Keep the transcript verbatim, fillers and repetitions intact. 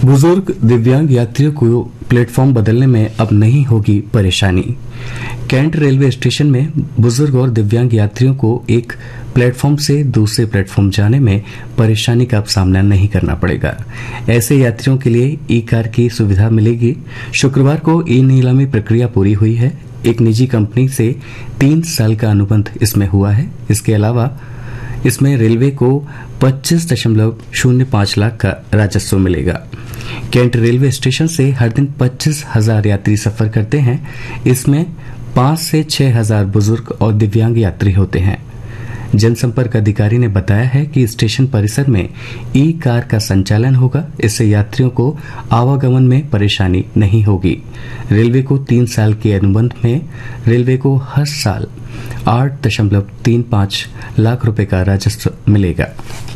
बुजुर्ग दिव्यांग यात्रियों को प्लेटफॉर्म बदलने में अब नहीं होगी परेशानी। कैंट रेलवे स्टेशन में बुजुर्ग और दिव्यांग यात्रियों को एक प्लेटफॉर्म से दूसरे प्लेटफॉर्म जाने में परेशानी का अब सामना नहीं करना पड़ेगा। ऐसे यात्रियों के लिए ई कार की सुविधा मिलेगी। शुक्रवार को ई नीलामी प्रक्रिया पूरी हुई है। एक निजी कंपनी से तीन साल का अनुबंध इसमें हुआ है। इसके अलावा इसमें रेलवे को पच्चीस दशमलव शून्य पांच लाख का राजस्व मिलेगा। कैंट रेलवे स्टेशन से हर दिन पच्चीस हजार यात्री सफर करते हैं। इसमें पांच से छह हजार बुजुर्ग और दिव्यांग यात्री होते हैं। जनसंपर्क अधिकारी ने बताया है कि स्टेशन परिसर में ई कार का संचालन होगा। इससे यात्रियों को आवागमन में परेशानी नहीं होगी। रेलवे को तीन साल के अनुबंध में रेलवे को हर साल आठ दशमलव तीन पांच लाख रुपए का राजस्व मिलेगा।